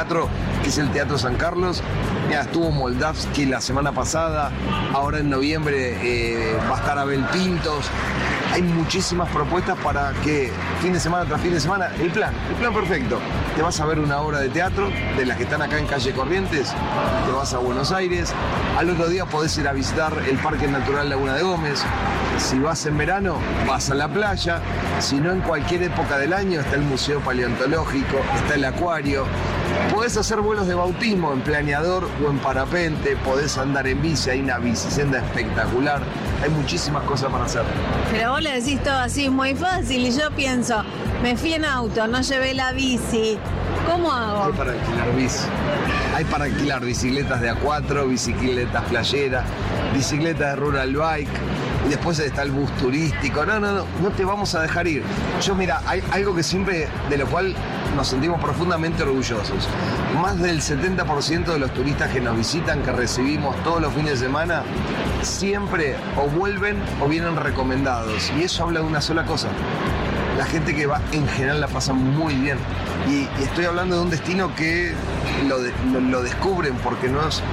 teatro, que es el Teatro San Carlos. Ya estuvo Moldavsky la semana pasada, ahora en noviembre va a estar Abel Pintos. Hay muchísimas propuestas para que fin de semana tras fin de semana, el plan perfecto. Te vas a ver una obra de teatro, de las que están acá en Calle Corrientes, te vas a Buenos Aires, al otro día podés ir a visitar el Parque Natural Laguna de Gómez. Si vas en verano, vas a la playa. Si no, en cualquier época del año está el Museo Paleontológico, está el acuario. Podés hacer vuelos de bautismo en planeador o en parapente, podés andar en bici, hay una bicisenda espectacular, hay muchísimas cosas para hacer. Pero vos le decís todo así muy fácil y yo pienso, me fui en auto, no llevé la bici, ¿cómo hago? Hay para alquilar bici, hay para alquilar bicicletas de A4, bicicletas playeras, bicicletas de rural bike. Y después está el bus turístico. No te vamos a dejar ir. Yo, mira, hay algo que siempre, de lo cual nos sentimos profundamente orgullosos. Más del 70% de los turistas que nos visitan, que recibimos todos los fines de semana, siempre o vuelven o vienen recomendados. Y eso habla de una sola cosa. La gente que va en general la pasa muy bien. Y estoy hablando de un destino que lo descubren porque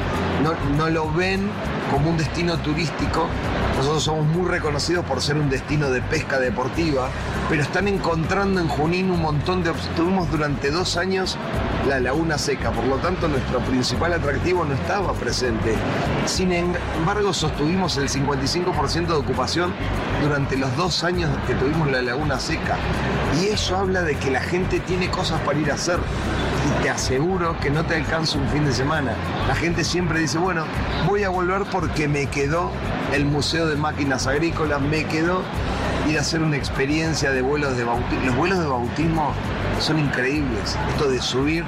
no lo ven como un destino turístico. Nosotros somos muy reconocidos por ser un destino de pesca deportiva, pero están encontrando en Junín un montón de... Tuvimos durante 2 años la Laguna Seca, por lo tanto nuestro principal atractivo no estaba presente. Sin embargo, sostuvimos el 55% de ocupación durante los 2 años que tuvimos la Laguna Seca. Y eso habla de que la gente tiene cosas para ir a hacer. Y te aseguro que no te alcanza un fin de semana. La gente siempre dice, bueno, voy a volver porque me quedó el Museo de Máquinas Agrícolas, me quedó ir a hacer una experiencia de vuelos de bautismo. Los vuelos de bautismo son increíbles. Esto de subir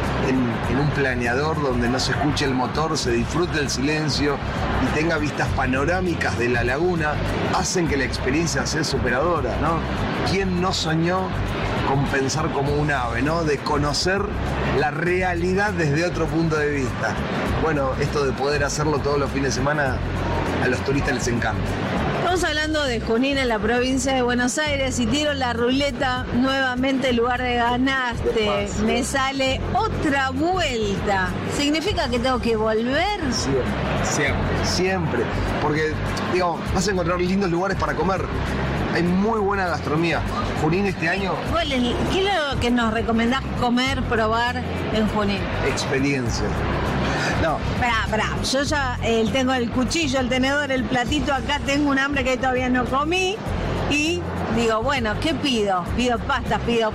en un planeador donde no se escuche el motor, se disfrute el silencio y tenga vistas panorámicas de la laguna, hacen que la experiencia sea superadora, ¿no? ¿Quién no soñó con pensar como un ave, ¿no? De conocer la realidad desde otro punto de vista. Bueno, esto de poder hacerlo todos los fines de semana a los turistas les encanta. Estamos hablando de Junín en la provincia de Buenos Aires y tiro la ruleta nuevamente en lugar de ganaste. Me sale otra vuelta. ¿Significa que tengo que volver? Siempre. Porque, digamos, vas a encontrar lindos lugares para comer. Hay muy buena gastronomía. Junín este año... ¿Qué es lo que nos recomendás comer, probar en Junín? Experiencia. No. Pará. Yo ya tengo el cuchillo, el tenedor, el platito acá, tengo un hambre que todavía no comí y digo, bueno, ¿qué pido? Pido pastas, pido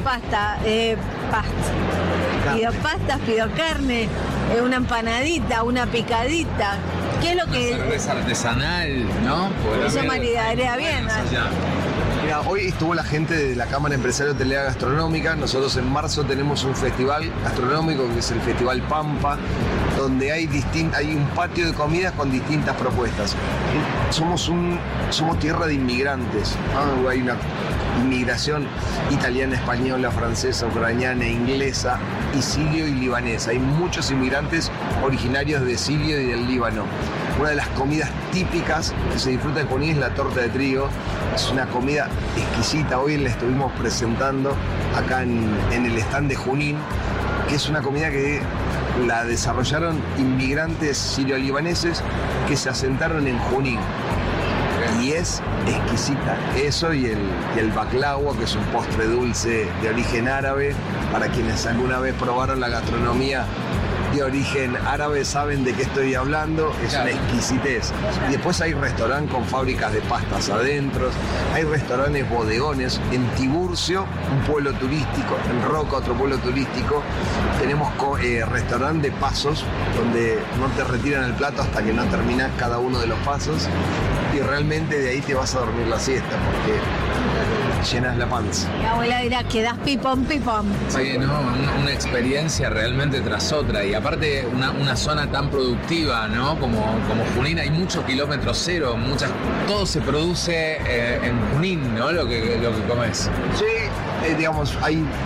carne, una empanadita, una picadita. ¿Qué es lo que...? Cerveza artesanal, ¿no? Eso maridaría bien. Mira, hoy estuvo la gente de la Cámara Empresaria Hotelera Gastronómica. Nosotros en marzo tenemos un festival gastronómico que es el Festival Pampa, donde hay un patio de comidas con distintas propuestas. Somos tierra de inmigrantes, ¿no? Hay una inmigración italiana, española, francesa, ucraniana, inglesa, y sirio y libanesa. Hay muchos inmigrantes originarios de Sirio y del Líbano. Una de las comidas típicas que se disfruta en Junín es la torta de trigo. Es una comida exquisita. Hoy la estuvimos presentando acá en el stand de Junín, que es una comida que la desarrollaron inmigrantes sirio-libaneses que se asentaron en Junín. Y es exquisita. Eso y el baklava, que es un postre dulce de origen árabe. Para quienes alguna vez probaron la gastronomía de origen árabe saben de qué estoy hablando, es una exquisitez. Y después hay restaurantes con fábricas de pastas adentro, hay restaurantes bodegones, en Tiburcio, un pueblo turístico, en Roca, otro pueblo turístico, tenemos restaurante de pasos, donde no te retiran el plato hasta que no terminas cada uno de los pasos, y realmente de ahí te vas a dormir la siesta, porque llenas la panza. Mi abuela dirá, quedás pipón. Sí, ¿no? Una experiencia realmente tras otra. Y aparte, una zona tan productiva, ¿no? Como Junín, hay mucho kilómetro cero, todo se produce en Junín, ¿no? Lo que comes. Sí, digamos,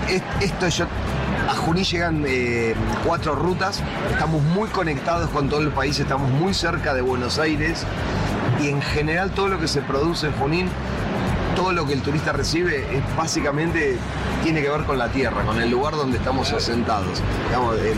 a Junín llegan 4 rutas, estamos muy conectados con todo el país, estamos muy cerca de Buenos Aires, y en general todo lo que se produce en Junín, todo lo que el turista recibe, básicamente tiene que ver con la tierra, con el lugar donde estamos asentados. Digamos,